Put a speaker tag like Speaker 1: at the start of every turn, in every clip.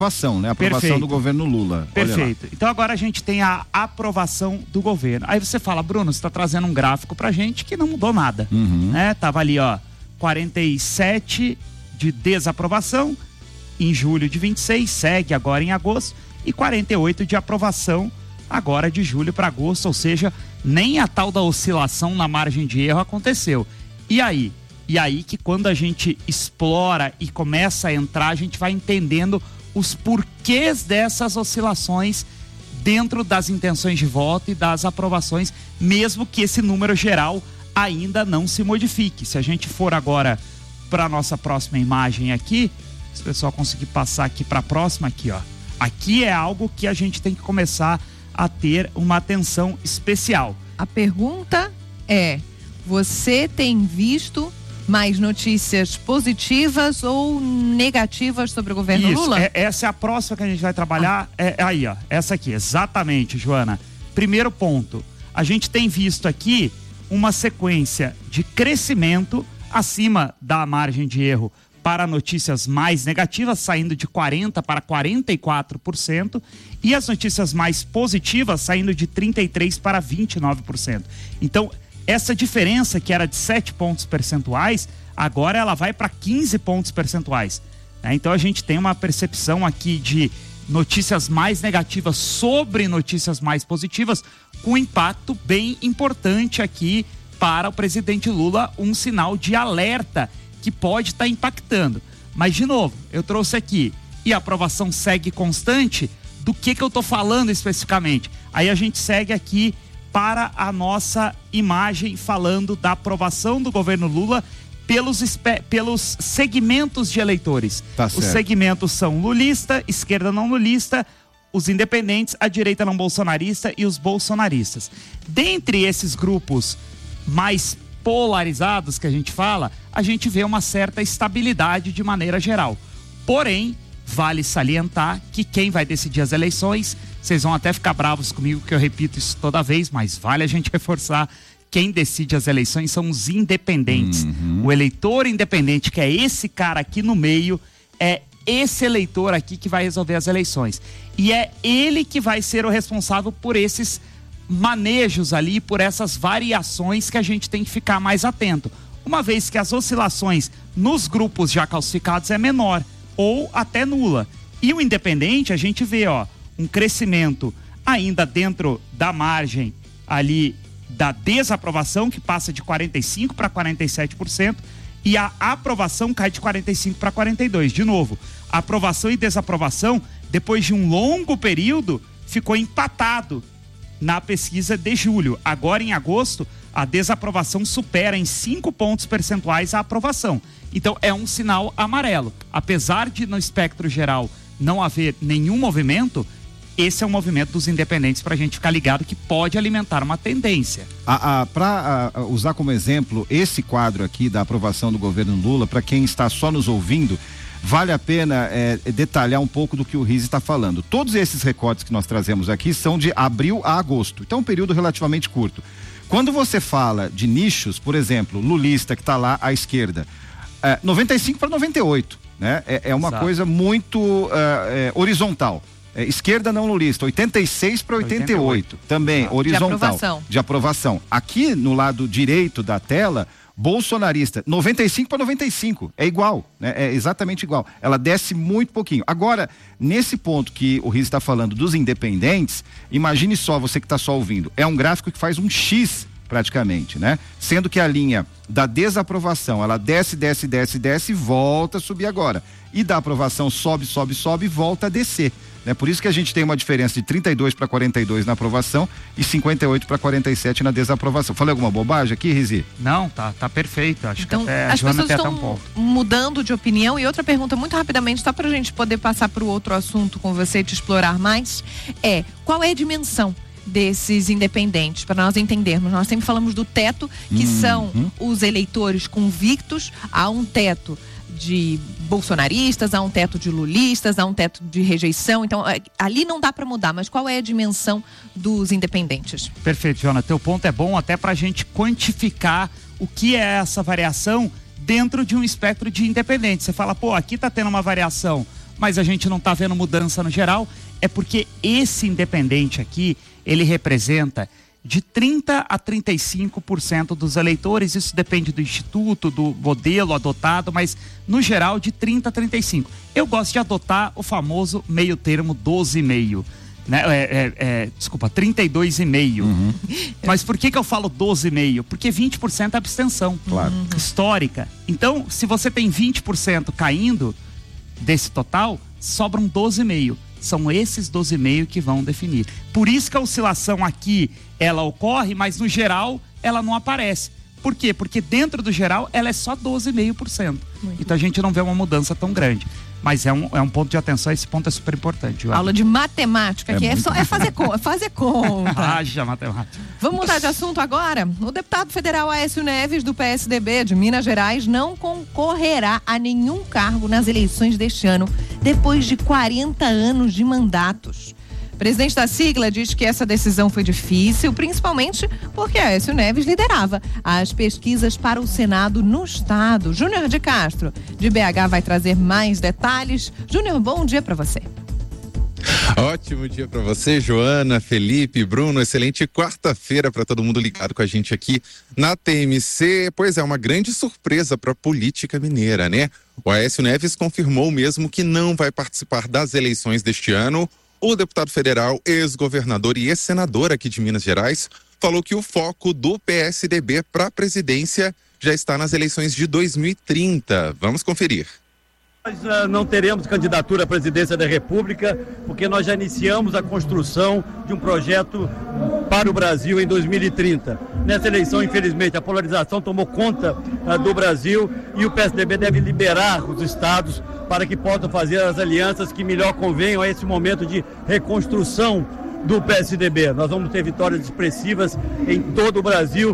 Speaker 1: Né? A aprovação
Speaker 2: Perfeito.
Speaker 1: do governo Lula.
Speaker 2: Perfeito. Então agora a gente tem a aprovação do governo. Aí você fala, Bruno, você está trazendo um gráfico pra gente que não mudou nada. Né? Tava ali, 47 de desaprovação em julho de 26, segue agora em agosto, e 48 de aprovação agora de julho para agosto, ou seja, nem a tal da oscilação na margem de erro aconteceu. E aí? E aí que quando a gente explora e começa a entrar, a gente vai entendendo os porquês dessas oscilações dentro das intenções de voto e das aprovações, mesmo que esse número geral ainda não se modifique. Se a gente for agora para a nossa próxima imagem aqui, se o pessoal conseguir passar aqui para a próxima, aqui, aqui é algo que a gente tem que começar a ter uma atenção especial.
Speaker 3: A pergunta é: você tem visto mais notícias positivas ou negativas sobre o governo Lula?
Speaker 2: Essa é a próxima que a gente vai trabalhar. Essa aqui, exatamente, Joana. Primeiro ponto, a gente tem visto aqui uma sequência de crescimento acima da margem de erro para notícias mais negativas, saindo de 40% para 44%, e as notícias mais positivas saindo de 33% para 29%. Então, essa diferença que era de 7 pontos percentuais, agora ela vai para 15 pontos percentuais. Então a gente tem uma percepção aqui de notícias mais negativas sobre notícias mais positivas, com impacto bem importante aqui para o presidente Lula, um sinal de alerta que pode estar impactando. Mas, de novo, eu trouxe aqui, e a aprovação segue constante, do que eu estou falando especificamente? Aí a gente segue aqui para a nossa imagem falando da aprovação do governo Lula pelos segmentos de eleitores. Os segmentos são lulista, esquerda não lulista, os independentes, a direita não bolsonarista e os bolsonaristas. Dentre esses grupos mais polarizados que a gente fala, a gente vê uma certa estabilidade de maneira geral. Porém, vale salientar que quem vai decidir as eleições, vocês vão até ficar bravos comigo que eu repito isso toda vez, mas vale a gente reforçar, quem decide as eleições são os independentes. O eleitor independente, que é esse cara aqui no meio, é esse eleitor aqui que vai resolver as eleições. E é ele que vai ser o responsável por esses manejos ali, por essas variações que a gente tem que ficar mais atento. Uma vez que as oscilações nos grupos já calcificados é menor ou até nula. E o independente, a gente vê, um crescimento ainda dentro da margem ali da desaprovação, que passa de 45% para 47%, e a aprovação cai de 45% para 42%. De novo, aprovação e desaprovação, depois de um longo período, ficou empatado na pesquisa de julho. Agora, em agosto, a desaprovação supera em 5 pontos percentuais a aprovação. Então, é um sinal amarelo. Apesar de, no espectro geral, não haver nenhum movimento, esse é um movimento dos independentes para a gente ficar ligado que pode alimentar uma tendência.
Speaker 1: Para usar como exemplo esse quadro aqui da aprovação do governo Lula, para quem está só nos ouvindo, vale a pena detalhar um pouco do que o Rizzi está falando. Todos esses recortes que nós trazemos aqui são de abril a agosto, então é um período relativamente curto. Quando você fala de nichos, por exemplo, lulista que está lá à esquerda, 95 para 98, né? É uma coisa muito horizontal. Esquerda não lulista, 86 para 88, também horizontal, de aprovação. Aqui no lado direito da tela, bolsonarista, 95 para 95, é igual, né? É exatamente igual. Ela desce muito pouquinho. Agora, nesse ponto que o Rizzi está falando dos independentes, imagine só, você que está só ouvindo, é um gráfico que faz um X praticamente, né? Sendo que a linha da desaprovação, ela desce e volta a subir agora. E da aprovação sobe e volta a descer. Né? Por isso que a gente tem uma diferença de 32 para 42 na aprovação e 58 para 47 na desaprovação. Falei alguma bobagem aqui, Rizzi?
Speaker 2: Não, tá perfeito. Acho
Speaker 3: então,
Speaker 2: que até
Speaker 3: as
Speaker 2: Joana
Speaker 3: pessoas
Speaker 2: até
Speaker 3: estão mudando de opinião. E outra pergunta muito rapidamente, só para a gente poder passar para o outro assunto com você e te explorar mais, qual é a dimensão desses independentes, para nós entendermos? Nós sempre falamos do teto, que são os eleitores convictos. Há um teto de bolsonaristas, há um teto de lulistas, há um teto de rejeição. Então, ali não dá para mudar, mas qual é a dimensão dos independentes? Perfeito, Joana. Teu ponto é bom até para a gente quantificar o que é essa variação dentro de um espectro de independentes. Você fala, aqui tá tendo uma variação,
Speaker 2: mas a gente não está vendo mudança no geral, é porque esse independente aqui, ele representa de 30% a 35% dos eleitores. Isso depende do instituto, do modelo adotado, mas no geral de 30% a 35%. Eu gosto de adotar o famoso meio termo 12,5%. Né? 32,5%. Mas por que eu falo 12,5%? Porque 20% é abstenção histórica. Então, se você tem 20% caindo desse total, sobram 12,5%. São esses 12,5% que vão definir. Por isso que a oscilação aqui, ela ocorre, mas no geral ela não aparece. Por quê? Porque dentro do geral ela é só 12,5%. Então a gente não vê uma mudança tão grande. Mas é um ponto de atenção, esse ponto é super importante.
Speaker 3: Aula de matemática, que é fazer conta.
Speaker 2: Haja matemática.
Speaker 3: Vamos mudar de assunto agora? O deputado federal Aécio Neves, do PSDB de Minas Gerais, não concorrerá a nenhum cargo nas eleições deste ano, depois de 40 anos de mandatos. O presidente da sigla diz que essa decisão foi difícil, principalmente porque Aécio Neves liderava as pesquisas para o Senado no estado. Júnior de Castro, de BH, vai trazer mais detalhes. Júnior, bom dia para você.
Speaker 4: Ótimo dia para você, Joana, Felipe, Bruno. Excelente quarta-feira para todo mundo ligado com a gente aqui na TMC. Pois é, uma grande surpresa para a política mineira, né? O Aécio Neves confirmou mesmo que não vai participar das eleições deste ano. O deputado federal, ex-governador e ex-senador aqui de Minas Gerais, falou que o foco do PSDB para a presidência já está nas eleições de 2030. Vamos conferir.
Speaker 5: Nós não teremos candidatura à presidência da República, porque nós já iniciamos a construção de um projeto para o Brasil em 2030. Nessa eleição, infelizmente, a polarização tomou conta do Brasil e o PSDB deve liberar os estados para que possam fazer as alianças que melhor convenham a esse momento de reconstrução do PSDB. Nós vamos ter vitórias expressivas em todo o Brasil.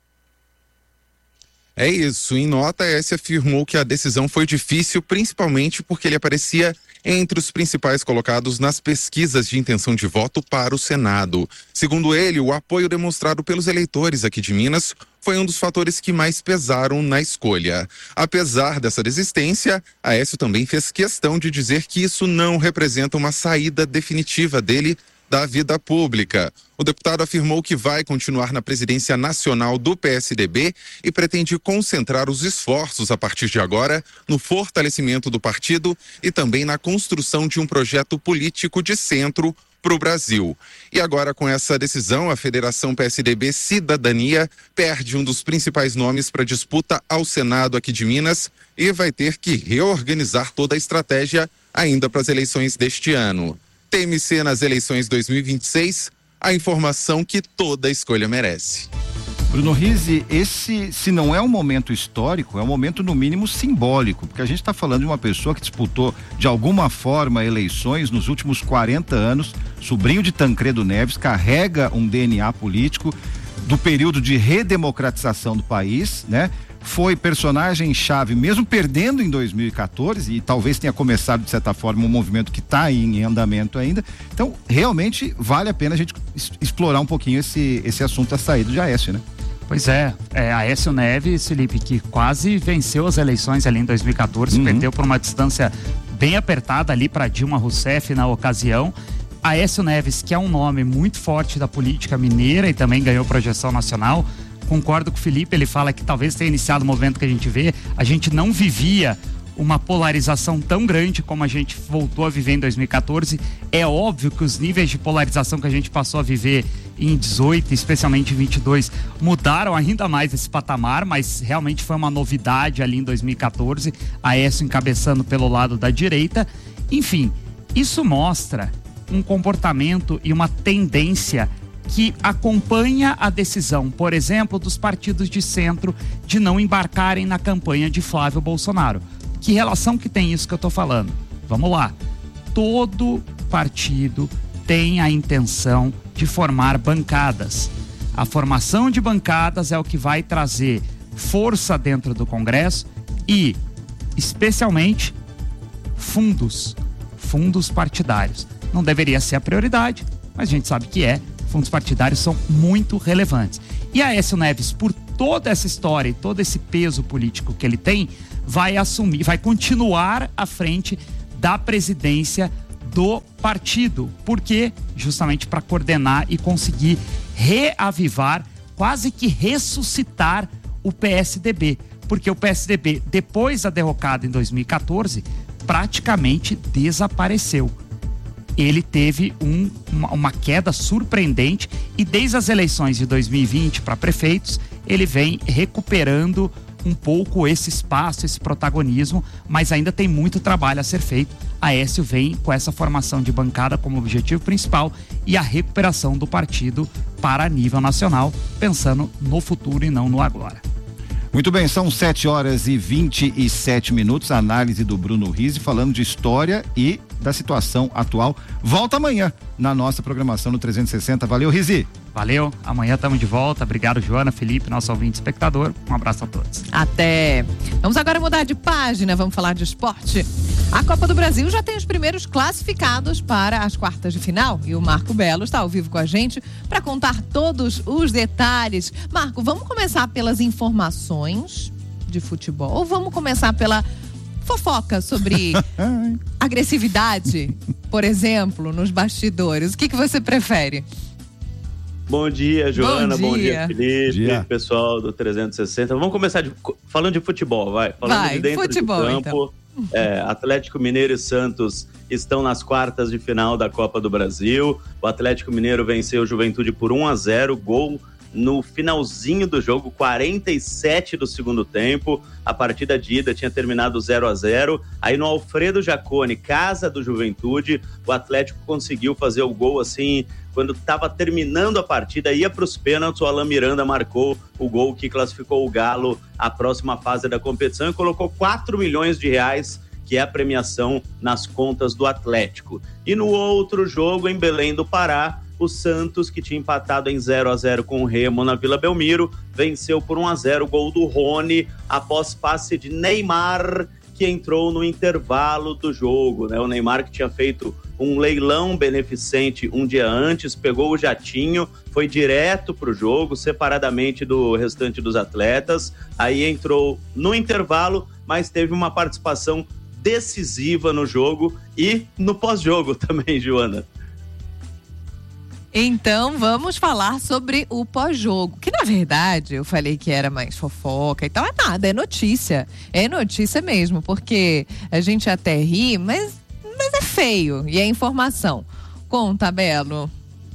Speaker 4: É isso, em nota, Aécio afirmou que a decisão foi difícil, principalmente porque ele aparecia entre os principais colocados nas pesquisas de intenção de voto para o Senado. Segundo ele, o apoio demonstrado pelos eleitores aqui de Minas foi um dos fatores que mais pesaram na escolha. Apesar dessa desistência, Aécio também fez questão de dizer que isso não representa uma saída definitiva dele da vida pública. O deputado afirmou que vai continuar na presidência nacional do PSDB e pretende concentrar os esforços a partir de agora no fortalecimento do partido e também na construção de um projeto político de centro para o Brasil. E agora, com essa decisão, a Federação PSDB Cidadania perde um dos principais nomes para disputa ao Senado aqui de Minas e vai ter que reorganizar toda a estratégia ainda para as eleições deste ano. TMC nas eleições 2026, a informação que toda escolha merece.
Speaker 1: Bruno Rizzi, esse, se não é um momento histórico, é um momento no mínimo simbólico, porque a gente está falando de uma pessoa que disputou de alguma forma eleições nos últimos 40 anos, sobrinho de Tancredo Neves, carrega um DNA político do período de redemocratização do país, né? Foi personagem-chave, mesmo perdendo em 2014, e talvez tenha começado, de certa forma, um movimento que está em andamento ainda. Então, realmente, vale a pena a gente explorar um pouquinho esse assunto da saída de Aécio, né?
Speaker 2: Pois é, Aécio Neves, Felipe, que quase venceu as eleições ali em 2014, perdeu por uma distância bem apertada ali para Dilma Rousseff na ocasião. Aécio Neves, que é um nome muito forte da política mineira e também ganhou projeção nacional. Concordo com o Felipe, ele fala que talvez tenha iniciado o movimento que a gente vê. A gente não vivia uma polarização tão grande como a gente voltou a viver em 2014. É óbvio que os níveis de polarização que a gente passou a viver em 18, especialmente em 22, mudaram ainda mais esse patamar, mas realmente foi uma novidade ali em 2014, Aécio encabeçando pelo lado da direita. Enfim, isso mostra um comportamento e uma tendência que acompanha a decisão, por exemplo, dos partidos de centro de não embarcarem na campanha de Flávio Bolsonaro. Que relação que tem isso que eu estou falando? Vamos lá. Todo partido tem a intenção de formar bancadas. A formação de bancadas é o que vai trazer força dentro do Congresso e, especialmente, fundos partidários. Não deveria ser a prioridade, mas a gente sabe que é. Fundos partidários são muito relevantes. E Aécio Neves, por toda essa história e todo esse peso político que ele tem, vai continuar à frente da presidência do partido. Por quê? Justamente para coordenar e conseguir reavivar, quase que ressuscitar o PSDB. Porque o PSDB, depois da derrocada em 2014, praticamente desapareceu. Ele teve uma queda surpreendente e desde as eleições de 2020 para prefeitos, ele vem recuperando um pouco esse espaço, esse protagonismo, mas ainda tem muito trabalho a ser feito. Aécio vem com essa formação de bancada como objetivo principal e a recuperação do partido para nível nacional, pensando no futuro e não no agora.
Speaker 1: Muito bem, são 7h27, a análise do Bruno Rizzi falando de história e da situação atual. Volta amanhã na nossa programação no 360. Valeu, Rizzi.
Speaker 2: Valeu, amanhã estamos de volta. Obrigado, Joana, Felipe, nosso ouvinte espectador. Um abraço a todos.
Speaker 3: Até. Vamos agora mudar de página, vamos falar de esporte. A Copa do Brasil já tem os primeiros classificados para as quartas de final e o Marco Belo está ao vivo com a gente para contar todos os detalhes. Marco, vamos começar pelas informações de futebol ou vamos começar pela fofoca sobre agressividade, por exemplo, nos bastidores? O que você prefere?
Speaker 6: Bom dia, Joana. Bom dia, Felipe, pessoal do 360. Vamos começar falando de futebol, vai. Falando de dentro futebol, do campo. Então. Atlético Mineiro e Santos estão nas quartas de final da Copa do Brasil. O Atlético Mineiro venceu o Juventude por 1-0, gol no finalzinho do jogo, 47 do segundo tempo. A partida de ida tinha terminado 0-0. Aí no Alfredo Jaconi, casa do Juventude, o Atlético conseguiu fazer o gol assim, quando estava terminando a partida, ia para os pênaltis, o Alan Miranda marcou o gol que classificou o Galo à próxima fase da competição e colocou R$4 milhões, que é a premiação nas contas do Atlético. E no outro jogo, em Belém do Pará, o Santos, que tinha empatado em 0-0 com o Remo na Vila Belmiro, venceu por 1-0 o gol do Rony, após passe de Neymar, que entrou no intervalo do jogo, né? O Neymar, que tinha feito um leilão beneficente um dia antes, pegou o jatinho, foi direto para o jogo, separadamente do restante dos atletas, aí entrou no intervalo, mas teve uma participação decisiva no jogo e no pós-jogo também, Joana.
Speaker 3: Então, vamos falar sobre o pós-jogo, que na verdade eu falei que era mais fofoca e tal, é nada, é notícia mesmo, porque a gente até ri, mas é feio e é informação. Conta, Belo.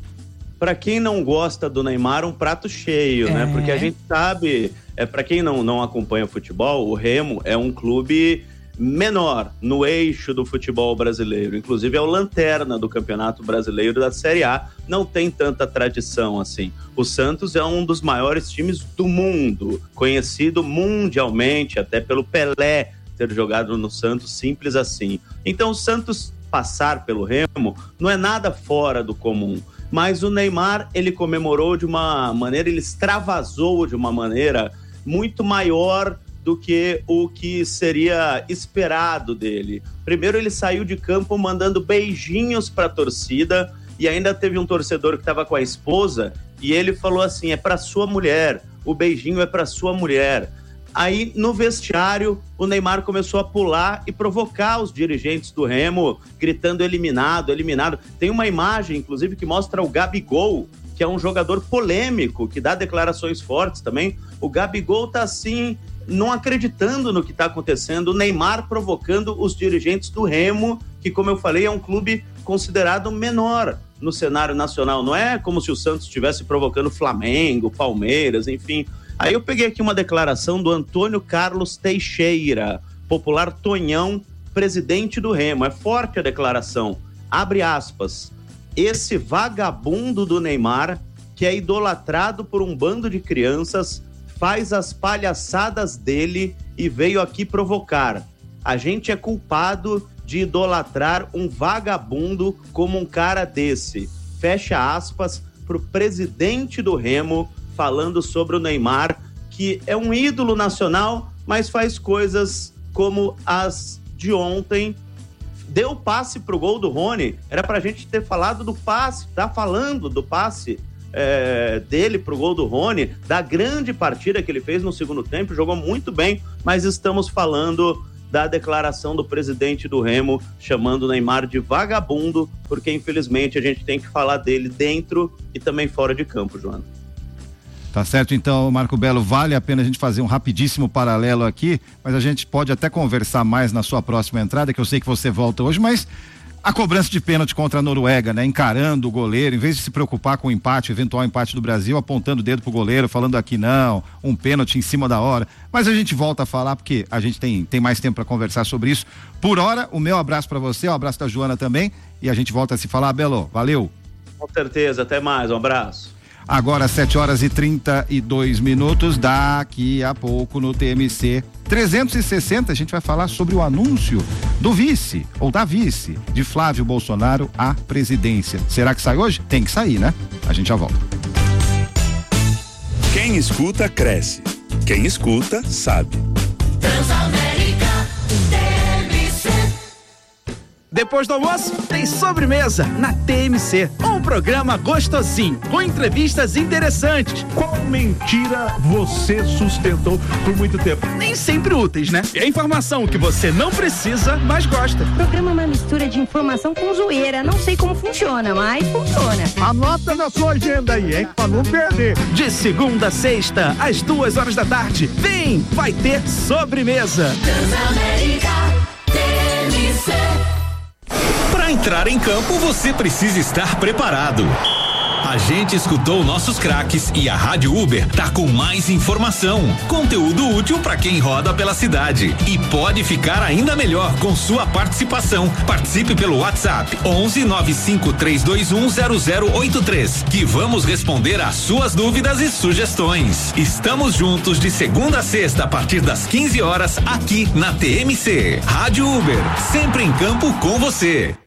Speaker 6: Para quem não gosta do Neymar, um prato cheio, né? Porque a gente sabe, para quem não acompanha futebol, o Remo é um clube menor no eixo do futebol brasileiro, inclusive é o lanterna do Campeonato Brasileiro da Série A, não tem tanta tradição assim. O Santos é um dos maiores times do mundo, conhecido mundialmente, até pelo Pelé ter jogado no Santos, simples assim. Então o Santos passar pelo Remo não é nada fora do comum, mas o Neymar, ele comemorou de uma maneira, ele extravasou de uma maneira muito maior do que o que seria esperado dele. Primeiro ele saiu de campo mandando beijinhos para a torcida e ainda teve um torcedor que estava com a esposa e ele falou assim, é para sua mulher, o beijinho é para sua mulher. Aí no vestiário o Neymar começou a pular e provocar os dirigentes do Remo, gritando eliminado, eliminado. Tem uma imagem inclusive que mostra o Gabigol, que é um jogador polêmico, que dá declarações fortes também. O Gabigol tá assim, não acreditando no que está acontecendo, o Neymar provocando os dirigentes do Remo, que, como eu falei, é um clube considerado menor no cenário nacional. Não é como se o Santos estivesse provocando Flamengo, Palmeiras, enfim. Aí eu peguei aqui uma declaração do Antônio Carlos Teixeira, popular Tonhão, presidente do Remo. É forte a declaração. Abre aspas. Esse vagabundo do Neymar, que é idolatrado por um bando de crianças, faz as palhaçadas dele e veio aqui provocar. A gente é culpado de idolatrar um vagabundo como um cara desse. Fecha aspas pro presidente do Remo, falando sobre o Neymar, que é um ídolo nacional, mas faz coisas como as de ontem. Deu passe pro gol do Rony, era pra gente ter falado do passe, tá falando do passe dele pro gol do Rony, da grande partida que ele fez no segundo tempo, jogou muito bem, mas estamos falando da declaração do presidente do Remo chamando o Neymar de vagabundo, porque infelizmente a gente tem que falar dele dentro e também fora de campo, Joana.
Speaker 1: Tá certo, então, Marco Belo, vale a pena a gente fazer um rapidíssimo paralelo aqui, mas a gente pode até conversar mais na sua próxima entrada, que eu sei que você volta hoje, mas a cobrança de pênalti contra a Noruega, né? Encarando o goleiro, em vez de se preocupar com o empate, eventual empate do Brasil, apontando o dedo pro goleiro, falando aqui não, um pênalti em cima da hora. Mas a gente volta a falar, porque a gente tem mais tempo para conversar sobre isso. Por hora, o meu abraço para você, o abraço da Joana também, e a gente volta a se falar. Belo, valeu.
Speaker 6: Com certeza, até mais, um abraço.
Speaker 1: Agora 7h32, daqui a pouco no TMC 360 a gente vai falar sobre o anúncio do vice, ou da vice, de Flávio Bolsonaro à presidência. Será que sai hoje? Tem que sair, né? A gente já volta.
Speaker 7: Quem escuta, cresce. Quem escuta, sabe.
Speaker 8: Transamérica, TMC.
Speaker 9: Depois do almoço, tem sobremesa na TMC. Um programa gostosinho, com entrevistas interessantes.
Speaker 10: Qual mentira você sustentou por muito tempo?
Speaker 9: Nem sempre úteis, né? É informação que você não precisa, mas gosta.
Speaker 11: O programa é uma mistura de informação com zoeira. Não sei como funciona, mas funciona.
Speaker 10: Anota na sua agenda aí, hein? Pra não perder.
Speaker 9: De segunda a sexta, às 2h da tarde. Vem, vai ter sobremesa.
Speaker 8: Transamérica, TMC.
Speaker 12: Para entrar em campo, você precisa estar preparado. A gente escutou nossos craques e a Rádio Uber tá com mais informação, conteúdo útil para quem roda pela cidade e pode ficar ainda melhor com sua participação. Participe pelo WhatsApp 11 95321 0083 que vamos responder às suas dúvidas e sugestões. Estamos juntos de segunda a sexta a partir das 15 horas aqui na TMC. Rádio Uber, sempre em campo com você.